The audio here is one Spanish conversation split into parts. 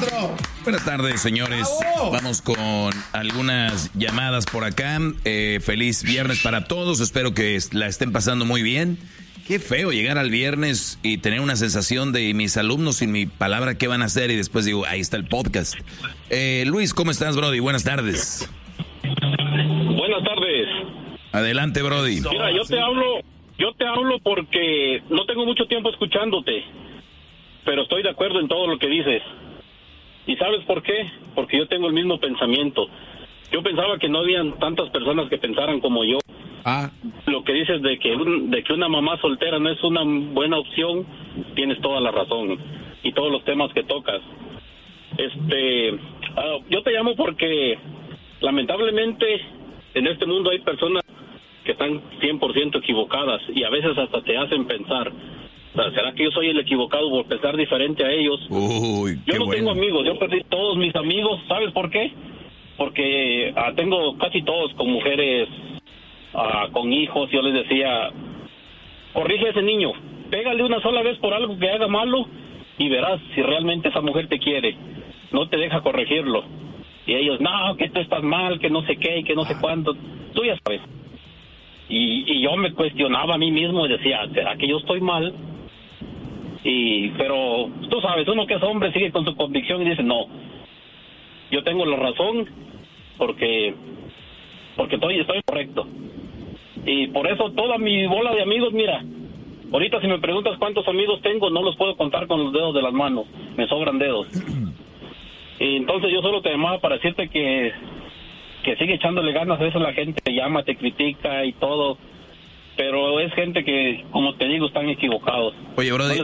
bro. Buenas tardes, señores. ¡Bravo! Vamos con algunas llamadas por acá. Feliz viernes para todos. Espero que la estén pasando muy bien. Qué feo llegar al viernes y tener una sensación de mis alumnos sin mi palabra, ¿qué van a hacer? Y después digo, ahí está el podcast. Luis, ¿cómo estás, Brody? Buenas tardes. Buenas tardes. Adelante, Brody. Mira, yo te hablo porque no tengo mucho tiempo escuchándote, pero estoy de acuerdo en todo lo que dices. ¿Y sabes por qué? Porque yo tengo el mismo pensamiento. Yo pensaba que no habían tantas personas que pensaran como yo. Lo que dices de que una mamá soltera no es una buena opción, tienes toda la razón. Y todos los temas que tocas. Yo te llamo porque lamentablemente en este mundo hay personas que están 100% equivocadas y a veces hasta te hacen pensar, o sea, ¿será que yo soy el equivocado por pensar diferente a ellos? Uy, yo no tengo amigos, yo perdí todos mis amigos. ¿Sabes por qué? Porque tengo casi todos con mujeres, con hijos. Yo les decía, corrige a ese niño, pégale una sola vez por algo que haga malo y verás si realmente esa mujer te quiere. No te deja corregirlo. Y ellos, no, que tú estás mal, que no sé qué, y que no sé cuánto. Tú ya sabes. Y yo me cuestionaba a mí mismo y decía, ¿será que yo estoy mal? Pero tú sabes, uno que es hombre sigue con su convicción y dice, no, yo tengo la razón porque estoy correcto. Y por eso toda mi bola de amigos, mira, ahorita si me preguntas cuántos amigos tengo, no los puedo contar con los dedos de las manos, me sobran dedos. Y entonces yo solo te llamaba para decirte que sigue echándole ganas. A veces la gente te llama, te critica y todo, pero es gente que, como te digo, están equivocados. Oye, Brody,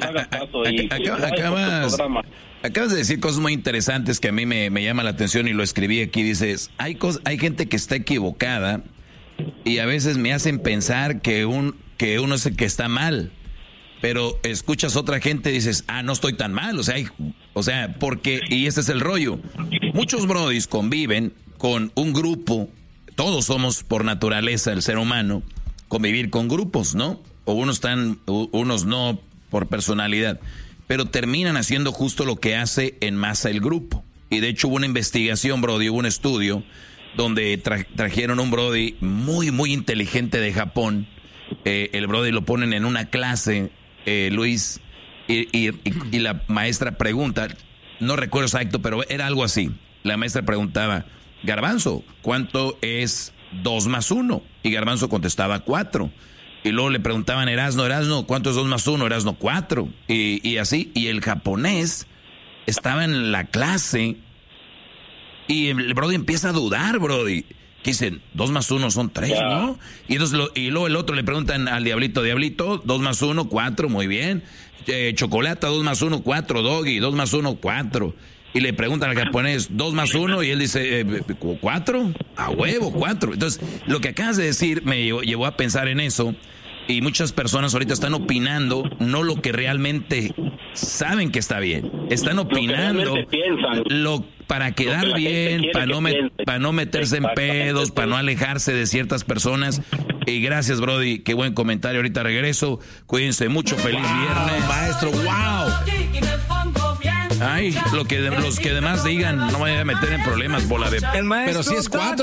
acabas de decir cosas muy interesantes que a mí me llama la atención y lo escribí aquí. Dices, hay gente que está equivocada y a veces me hacen pensar que uno es el que está mal. Pero escuchas a otra gente y dices, no estoy tan mal. O sea, porque, y este es el rollo. Muchos brodis conviven con un grupo. Todos somos por naturaleza, el ser humano, convivir con grupos, ¿no? O unos no por personalidad. Pero terminan haciendo justo lo que hace en masa el grupo. Y de hecho hubo una investigación, brody, hubo un estudio donde trajeron un brody muy, muy inteligente de Japón. El brody lo ponen en una clase, Luis, y la maestra pregunta, no recuerdo exacto, pero era algo así. La maestra preguntaba, Garbanzo, ¿cuánto es 2 más 1? Y Garbanzo contestaba 4. Y luego le preguntaban, Erasno, ¿cuánto es 2 más 1? Erasno, 4. Y así, y el japonés estaba en la clase y el brody empieza a dudar, brody. Que dicen, 2 más 1 son 3, ¿no? Y luego el otro le preguntan al diablito, 2 más 1, 4, muy bien. Chocolata, 2 más 1, 4, Doggy, 2 más 1, 4. Y le preguntan al japonés, 2 más 1, y él dice, 4, a huevo, 4. Entonces, lo que acabas de decir me llevó a pensar en eso. Y muchas personas ahorita están opinando, no lo que realmente saben que está bien. Están opinando para quedar bien, para no meterse en pedos, para no alejarse de ciertas personas. Y gracias, Brody, qué buen comentario. Ahorita regreso. Cuídense mucho, feliz viernes. Maestro, Ay, los que demás digan, no me voy a meter en problemas, bola de... Pero si es 4.